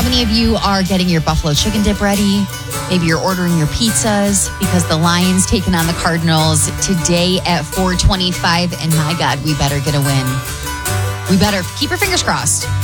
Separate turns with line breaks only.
How many of you are getting your buffalo chicken dip ready? Maybe you're ordering your pizzas because the Lions taking on the Cardinals today at 4:25. And my God, we better get a win. We better keep your fingers crossed.